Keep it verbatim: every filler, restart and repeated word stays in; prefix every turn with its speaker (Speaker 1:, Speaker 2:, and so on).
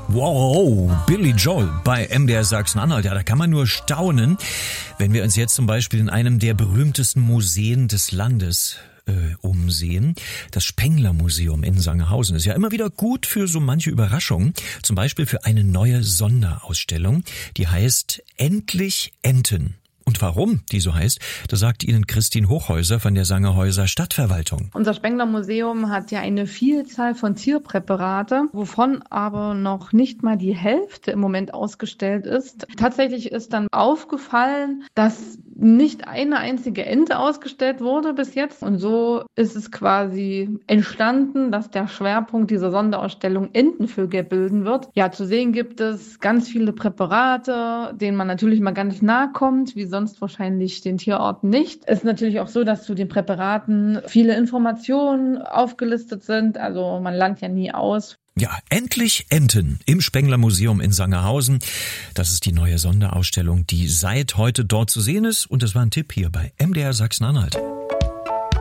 Speaker 1: Wow, Billy Joel bei M D R Sachsen-Anhalt. Ja, da kann man nur staunen, wenn wir uns jetzt zum Beispiel in einem der berühmtesten Museen des Landes äh, umsehen. Das Spengler-Museum in Sangerhausen ist ja immer wieder gut für so manche Überraschungen. Zum Beispiel für eine neue Sonderausstellung, die heißt Endlich Enten. Und warum die so heißt, das sagt Ihnen Christine Hochhäuser von der Sangerhäuser Stadtverwaltung.
Speaker 2: Unser Spengler-Museum hat ja eine Vielzahl von Tierpräparate, wovon aber noch nicht mal die Hälfte im Moment ausgestellt ist. Tatsächlich ist dann aufgefallen, dass nicht eine einzige Ente ausgestellt wurde bis jetzt. Und so ist es quasi entstanden, dass der Schwerpunkt dieser Sonderausstellung Entenvögel bilden wird. Ja, zu sehen gibt es ganz viele Präparate, denen man natürlich mal ganz nahe kommt, wie sonst wahrscheinlich den Tierarten nicht. Es ist natürlich auch so, dass zu den Präparaten viele Informationen aufgelistet sind. Also man lernt ja nie aus.
Speaker 1: Ja, endlich Enten im Spengler Museum in Sangerhausen. Das ist die neue Sonderausstellung, die seit heute dort zu sehen ist. Und das war ein Tipp hier bei M D R Sachsen-Anhalt.